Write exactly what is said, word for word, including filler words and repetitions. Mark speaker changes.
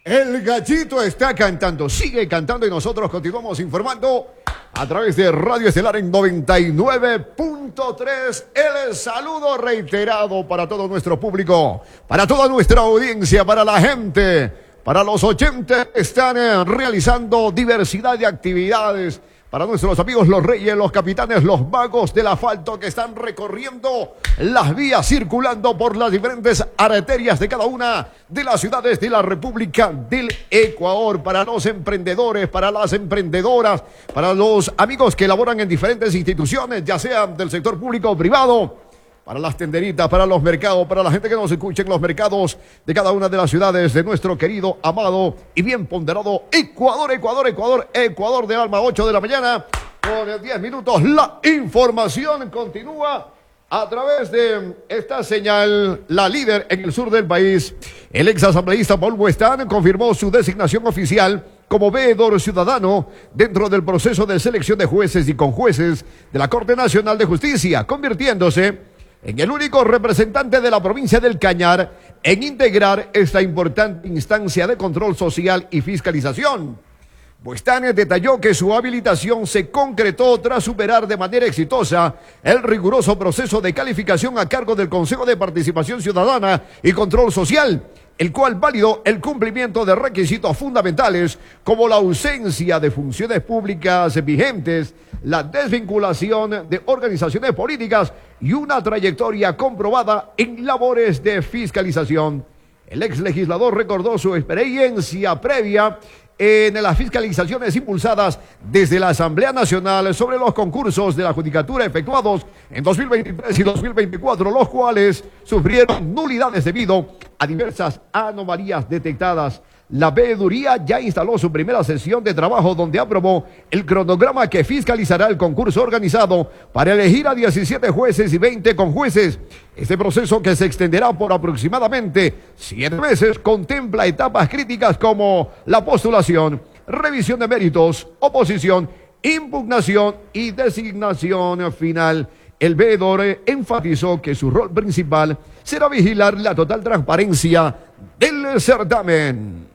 Speaker 1: El gallito está cantando, sigue cantando y nosotros continuamos informando a través de Radio Estelar en noventa y nueve punto tres. El saludo reiterado para todo nuestro público, para toda nuestra audiencia, para la gente, para los oyentes que están eh, realizando diversidad de actividades. Para nuestros amigos los reyes, los capitanes, los magos del asfalto que están recorriendo las vías, circulando por las diferentes arterias de cada una de las ciudades de la República del Ecuador. Para los emprendedores, para las emprendedoras, para los amigos que laboran en diferentes instituciones, ya sean del sector público o privado. Para las tenderitas, para los mercados, para la gente que nos escucha en los mercados de cada una de las ciudades de nuestro querido, amado y bien ponderado Ecuador, Ecuador, Ecuador, Ecuador del alma, ocho de la mañana, con diez minutos. La información continúa a través de esta señal, la líder en el sur del país. El ex asambleísta Paul Buestán confirmó su designación oficial como veedor ciudadano dentro del proceso de selección de jueces y conjueces de la Corte Nacional de Justicia, convirtiéndose en el único representante de la provincia del Cañar en integrar esta importante instancia de control social y fiscalización. Buestán detalló que su habilitación se concretó tras superar de manera exitosa el riguroso proceso de calificación a cargo del Consejo de Participación Ciudadana y Control Social, el cual validó el cumplimiento de requisitos fundamentales como la ausencia de funciones públicas vigentes, la desvinculación de organizaciones políticas y una trayectoria comprobada en labores de fiscalización. El ex legislador recordó su experiencia previa en las fiscalizaciones impulsadas desde la Asamblea Nacional sobre los concursos de la judicatura efectuados en dos mil veintitrés y dos mil veinticuatro, los cuales sufrieron nulidades debido a diversas anomalías detectadas. La veeduría ya instaló su primera sesión de trabajo donde aprobó el cronograma que fiscalizará el concurso organizado para elegir a diecisiete jueces y veinte conjueces. Este proceso, que se extenderá por aproximadamente siete meses, contempla etapas críticas como la postulación, revisión de méritos, oposición, impugnación y designación final. El veedor enfatizó que su rol principal será vigilar la total transparencia del certamen.